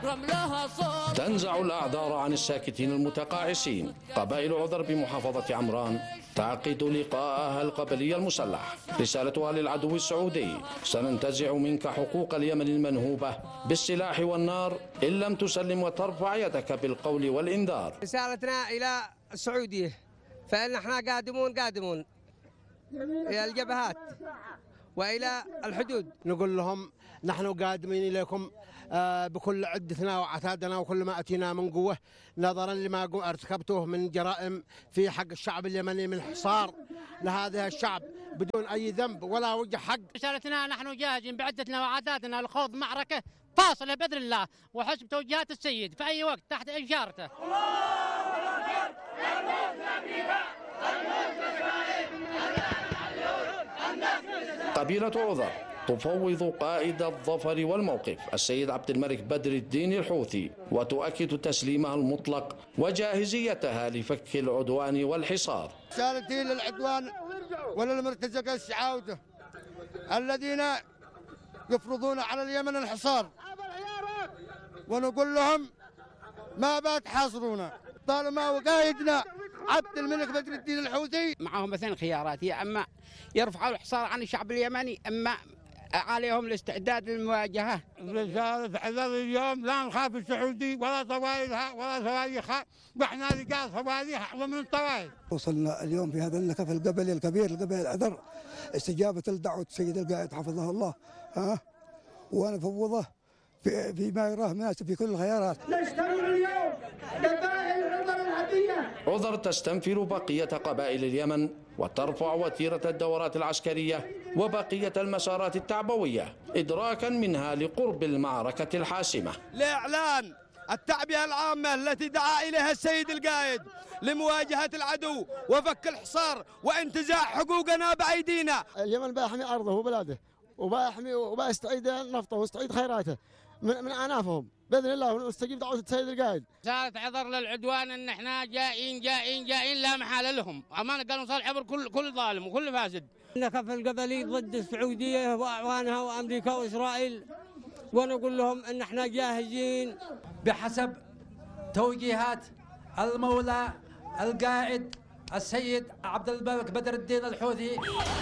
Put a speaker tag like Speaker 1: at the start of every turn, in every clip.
Speaker 1: رملها صوت.
Speaker 2: تنزع الأعذار عن الساكتين المتقاعسين. قبائل عذر بمحافظة عمران تعقد لقاءها القبلي المسلح. رسالتها للعدو السعودي: سننتزع منك حقوق اليمن المنهوبة بالسلاح والنار إن لم تسلم وترفع يدك بالقول والإنذار.
Speaker 3: رسالتنا إلى السعودية، فإن احنا قادمون إلى الجبهات وإلى الحدود.
Speaker 4: نقول لهم نحن قادمين إليكم بكل عدتنا وعتادنا وكل ما أتينا من قوة، نظرا لما ارتكبته من جرائم في حق الشعب اليمني من حصار لهذا الشعب بدون أي ذنب ولا وجه حق.
Speaker 5: رسالتنا: نحن جاهزين بعدتنا وعتادنا لخوض معركة فاصلة بإذن الله وحسب توجيهات السيد في أي وقت تحت إشارته.
Speaker 2: قبيلة عذر تفوض قائد الظفر والموقف السيد عبد الملك بدر الدين الحوثي، وتؤكد تسليمها المطلق وجاهزيتها لفك العدوان والحصار.
Speaker 6: رسالتي للعدوان وللمرتزقة السعودة الذين يفرضون على اليمن الحصار، ونقول لهم ما بتحاصرونا طالما وقايدنا عبد الملك بدر الدين الحوثي.
Speaker 7: معهم اثنين خيارات: يا اما يرفعوا الحصار عن الشعب اليمني، اما عليهم الاستعداد للمواجهه.
Speaker 8: رسالة عذر اليوم: لا نخاف السعودي ولا صواريخها ولا صواريخها، واحنا رجال صواريخ اعظم من الطوائف.
Speaker 9: وصلنا اليوم في هذا النكف القبلي الكبير لقبائل عذر استجابة لدعوة السيد القائد حفظه الله ونفوضه فيما يراه مناسب في كل الخيارات.
Speaker 10: نشتغل اليوم قبائل عذر الهدية.
Speaker 2: عذر تستنفر بقية قبائل اليمن وترفع وتيرة الدورات العسكرية وبقية المسارات التعبوية إدراكا منها لقرب المعركة الحاسمة.
Speaker 11: لإعلان التعبئة العامة التي دعا إليها السيد القائد لمواجهة العدو وفك الحصار وانتزاع حقوقنا بأيدينا.
Speaker 9: اليمن بيحمي أرضه وبلاده وبيحمي وبيستعيد نفطه ويستعيد خيراته من أعنافهم بإذن الله، ونستجيب دعوة السيد القائد.
Speaker 5: رسالة عذر للعدوان ان احنا جائين لا محالة لهم، أمانة قالوا نصالح عبر كل ظالم وكل فاسد.
Speaker 3: النكف القبلي ضد السعودية وأعوانها وأمريكا وإسرائيل، ونقول لهم ان احنا جاهزين
Speaker 12: بحسب توجيهات المولى القائد السيد عبد الملك بدر الدين الحوثي.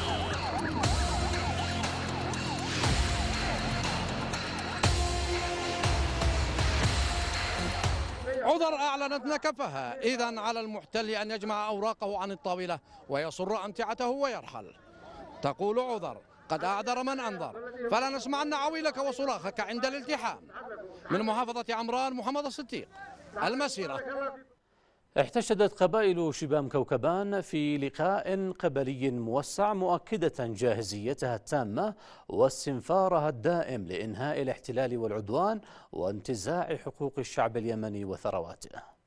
Speaker 13: عذر أعلنت نكفها، إذن على المحتل أن يجمع أوراقه عن الطاولة ويصر أمتعته ويرحل. تقول عذر: قد أعذر من أنظر، فلا نسمعن عويلك وصراخك عند الالتحام. من محافظة عمران، محمد الصديق، المسيرة.
Speaker 14: احتشدت قبائل شبام كوكبان في لقاء قبلي موسع مؤكدة جاهزيتها التامة واستنفارها الدائم لإنهاء الاحتلال والعدوان وانتزاع حقوق الشعب اليمني وثرواته.